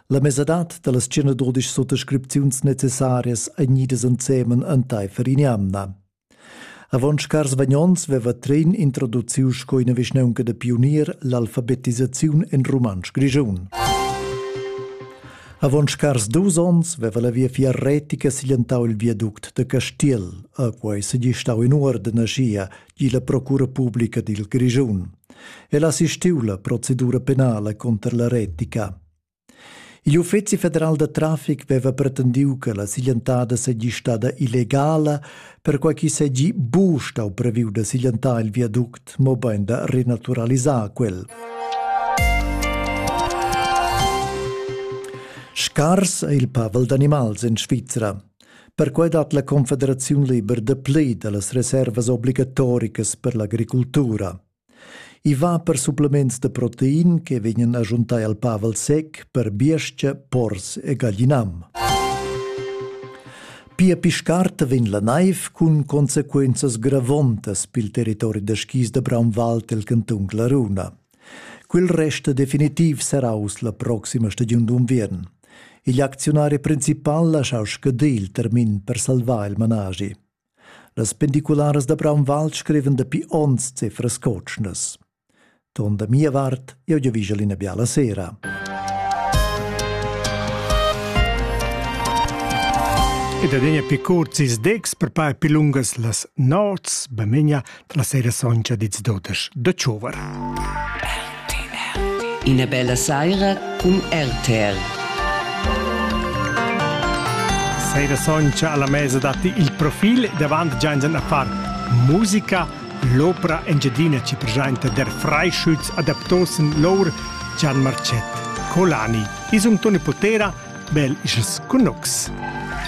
La mesadat de las 12 sottoscripziuns necessarias agnidas ensemen an tai Farignana. Avon scars vagnons veva trin introduzius co ina visneunca de pionier l'alfabetisaziun en romansch grigiun. Avon scars 2 ons veva la via fiarretica sigliantau il viaduct de Castiel, a quai se gli stau in ordine scia gi la procura pubblica dil grigiun. El assistiu la procedura penale contra la retica. Il Uffizi federal de trafic veva pretendiu che la sigliantada seggi stada illegala per quai chi seggi bu stau previu da sigliantà il viaduct mo ben da rinaturalisar quel. Scars è il pavel d'animals in Svizzera, per quai dat la Confederazione Liber de pli de las reservas obligatoricas per l'agricultura. I va per supplements de protein che vengono aggiuntai al pavel sec per biestia, pors e gallinam. Pia piscarta vin la naiv cun consequenzas gravontas pil territori de schis de Braunwald el cantun Glaruna. Quel resta definitiv seraus la proxima stagiun d'unviern. Il azionari principal lasciau scadì il termin per salvar il managi. Las pendiculares de Braunwald scriven da pi 11 cifras cotschnes. Ton da mia vart, io già vigelina biala sera. E da degna pi curtis dex per pai pi lungas las nots bemenia tra la sera soncia diz dodes de ciover. Ina bella saira con RTL. Sera soncia alla mesa dati il profil davanti giangen a far musica. L'opera engiadina ci presenta der Freischütz adaptosen lor Gian Marcet Colani. Is Toni Potera, bel is es con nox.